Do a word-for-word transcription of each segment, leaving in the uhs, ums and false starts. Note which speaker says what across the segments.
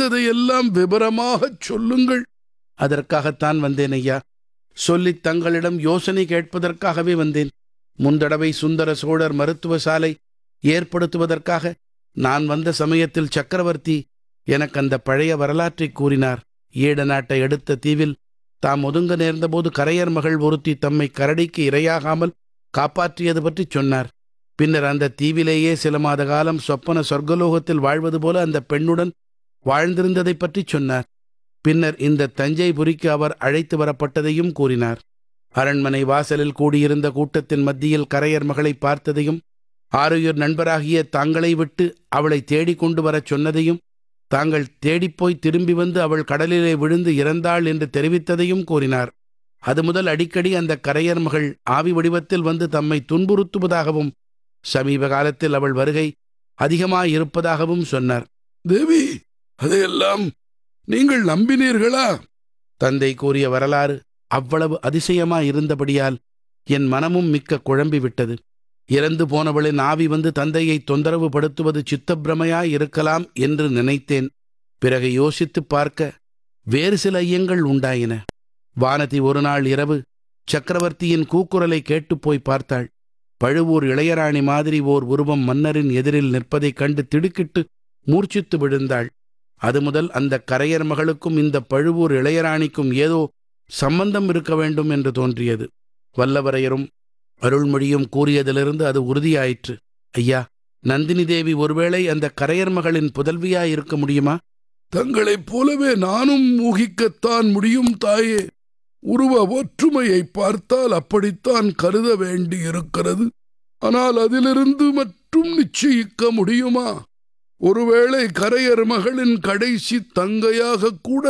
Speaker 1: தெரிந்ததையெல்லாம் விபரமாகச் சொல்லுங்கள்.
Speaker 2: அதற்காகத்தான் வந்தேன் ஐயா. சொல்லித் தங்களிடம் யோசனை கேட்பதற்காகவே வந்தேன். முந்தடவை சுந்தர சோழர் மருத்துவ சாலை ஏற்படுத்துவதற்காக நான் வந்த சமயத்தில் சக்கரவர்த்தி எனக்கு அந்த பழைய வரலாற்றை கூறினார். ஈழ நாட்டை எடுத்த தீவில் தாம் ஒதுங்க நேர்ந்தபோது கரையர் மகள் ஒருத்தி தம்மை கரடிக்கு இரையாகாமல் காப்பாற்றியது பற்றி சொன்னார். பின்னர் அந்த தீவிலேயே சில மாத காலம் சொப்பன சொர்க்கலோகத்தில் வாழ்வது போல அந்த பெண்ணுடன் வாழ்ந்திருந்ததை பற்றி சொன்னார். பின்னர் இந்த தஞ்சைபுரிக்கு அவர் அழைத்து வரப்பட்டதையும் கூறினார். அரண்மனை வாசலில் கூடியிருந்த கூட்டத்தின் மத்தியில் கரையர் மகளை பார்த்ததையும், ஆருயிர் நண்பராகிய தாங்களை விட்டு அவளை தேடிக் கொண்டு வரச் சொன்னதையும், தாங்கள் தேடிப்போய் திரும்பி வந்து அவள் கடலிலே விழுந்து இறந்தாள் என்று தெரிவித்ததையும் கூறினார். அது முதல் அடிக்கடி அந்த கரையர் மகள் ஆவி வடிவத்தில் வந்து தம்மை துன்புறுத்துவதாகவும், சமீப காலத்தில் அவள் வருகை அதிகமாயிருப்பதாகவும் சொன்னார்.
Speaker 1: தேவி, அதையெல்லாம் நீங்கள் நம்பினீர்களா?
Speaker 2: தந்தை கூறிய வரலாறு அவ்வளவு அதிசயமாயிருந்தபடியால் என் மனமும் மிக்க குழம்பிவிட்டது. இறந்து போனவளின் ஆவி வந்து தந்தையை தொந்தரவு படுத்துவது சித்தப்பிரமையாய் இருக்கலாம் என்று நினைத்தேன். பிறகு யோசித்துப் பார்க்க வேறு சில ஐயங்கள் உண்டாயின. வானதி ஒரு நாள் இரவு சக்கரவர்த்தியின் கூக்குரலை கேட்டுப் போய் பார்த்தாள். பழுவூர் இளையராணி மாதிரி ஓர் உருவம் மன்னரின் எதிரில் நிற்பதைக் கண்டு திடுக்கிட்டு மூர்ச்சித்து விழுந்தாள். அது முதல் அந்த கரையர் மகளுக்கும் இந்த பழுவூர் இளையராணிக்கும் ஏதோ சம்பந்தம் இருக்க வேண்டும் என்று தோன்றியது. வல்லவரையரும் அருள்மொழியும் கூறியதிலிருந்து அது உறுதியாயிற்று. ஐயா, நந்தினி தேவி ஒருவேளை அந்த கரையர் மகளின் புதல்வியாயிருக்க முடியுமா?
Speaker 1: தங்களைப் போலவே நானும் ஊகிக்கத்தான் முடியும் தாயே. உருவ ஒற்றுமையை பார்த்தால் அப்படித்தான் கருத வேண்டியிருக்கிறது. ஆனால் அதிலிருந்து மட்டும் நிச்சயிக்க முடியுமா? ஒருவேளை கரையர் மகளின் கடைசி தங்கையாக கூட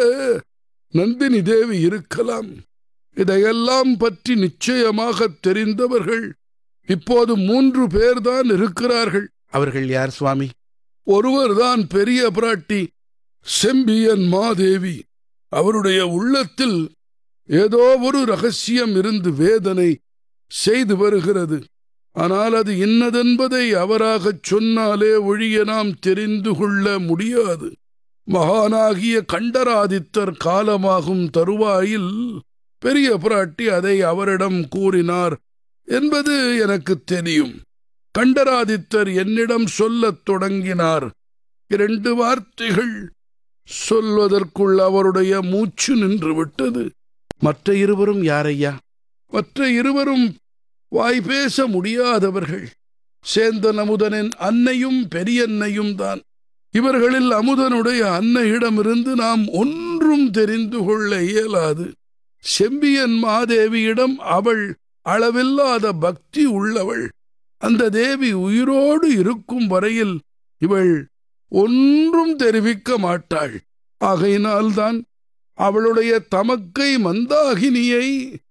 Speaker 1: நந்தினி தேவி இருக்கலாம். இதையெல்லாம் பற்றி நிச்சயமாக தெரிந்தவர்கள் இப்போது மூன்று பேர்தான் இருக்கிறார்கள்.
Speaker 2: அவர்கள் யார் சுவாமி?
Speaker 1: ஒருவர்தான் பெரிய பிராட்டி செம்பியன் மாதேவி. அவருடைய உள்ளத்தில் ஏதோ ஒரு ரகசியம் இருந்து வேதனை செய்து வருகிறது. ஆனால் அது இன்னதென்பதை அவராகச் சொன்னாலே ஒழிய நாம் தெரிந்து கொள்ள முடியாது. மகானாகிய கண்டராதித்தர் காலமாகும் தருவாயில் பெரிய பிராட்டி அதை அவரிடம் கூறினார் என்பது எனக்கு தெரியும். கண்டராதித்தர் என்னிடம் சொல்லத் தொடங்கினார். இரண்டு வார்த்தைகள் சொல்வதற்குள் அவருடைய மூச்சு நின்று விட்டது.
Speaker 2: மற்ற இருவரும் யாரையா?
Speaker 1: மற்ற இருவரும் வாய் பேச முடியாதவர்கள். சேந்தன் அமுதனின் அன்னையும் பெரியன்னையும் தான். இவர்களில் அமுதனுடைய அன்னையிடமிருந்து நாம் ஒன்றும் தெரிந்து கொள்ள இயலாது. செம்பியன் மாதேவியிடம் அவள் அளவில்லாத பக்தி உள்ளவள். அந்த தேவி உயிரோடு இருக்கும் வரையில் இவள் ஒன்றும் தெரிவிக்க மாட்டாள். ஆகையினால்தான் அவளுடைய தமக்கை மந்தாகினியை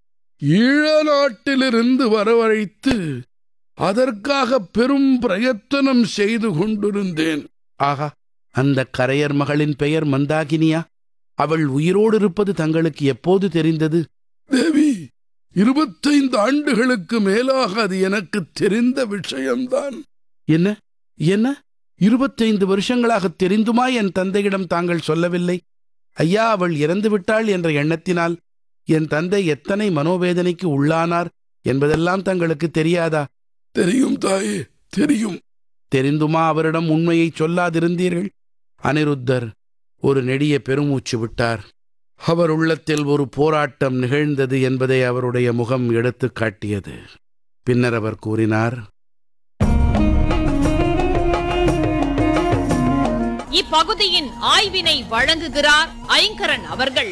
Speaker 1: ஈழ நாட்டிலிருந்து வரவழைத்து அதற்காக பெரும் பிரயத்தனம் செய்து கொண்டிருந்தேன்.
Speaker 2: ஆகா, அந்த கரையர் மகளின் பெயர் மந்தாகினியா? அவள் உயிரோடு இருப்பது தங்களுக்கு எப்போது தெரிந்தது?
Speaker 1: தேவி, இருபத்தைந்து ஆண்டுகளுக்கு மேலாக அது எனக்கு தெரிந்த விஷயம்தான்.
Speaker 2: என்ன என்ன இருபத்தைந்து வருஷங்களாக தெரிந்துமா என் தந்தையிடம் தாங்கள் சொல்லவில்லை? ஐயா, அவள் இறந்துவிட்டாள் என்ற எண்ணத்தினால் என் தந்தை எத்தனை மனோவேதனைக்கு உள்ளானார் என்பதெல்லாம் தங்களுக்கு தெரியாதா?
Speaker 1: தெரியும் தாயே, தெரியும்.
Speaker 2: தெரிந்துமா அவரிடம் உண்மையை சொல்லாதிருந்தீர்கள்? அனிருத்தர் ஒரு நெடிய பெருமூச்சு விட்டார். அவர் உள்ளத்தில் ஒரு போராட்டம் நிகழ்ந்தது என்பதை அவருடைய முகம் எடுத்து காட்டியது. பின்னர் அவர் கூறினார்,
Speaker 3: இப்பகுதியின் ஆய்வினை வழங்குகிறார் ஐங்கரன் அவர்கள்.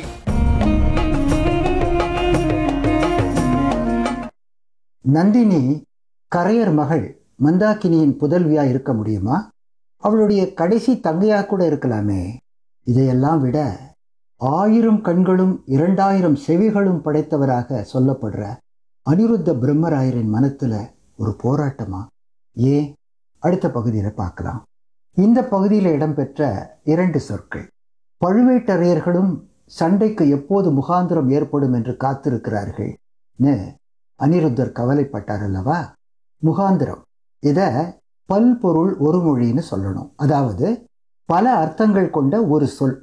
Speaker 4: நந்தினி கரையர் மகள் மந்தாகினியின் புதல்வியா இருக்க முடியுமா? அவளுடைய கடைசி தங்கையா கூட இருக்கலாமே. இதையெல்லாம் விட ஆயிரம் கண்களும் இரண்டாயிரம் செவிகளும் படைத்தவராக சொல்லப்படுற அனிருத்த பிரம்மராயரின் மனத்துல ஒரு போராட்டமா? ஏன், அடுத்த பகுதியில பார்க்கலாம். இந்த பகுதியில் இடம்பெற்ற இரண்டு சொற்கள். பழுவேட்டரையர்களும் சண்டைக்கு எப்போது முகாந்திரம் ஏற்படும் என்று காத்திருக்கிறார்கள் அனிருத்தர் கவலைப்பட்டார் அல்லவா? முகாந்திரம் இத பல்பொருள் ஒரு மொழின்னு சொல்லணும். அதாவது பல அர்த்தங்கள் கொண்ட ஒரு சொல்.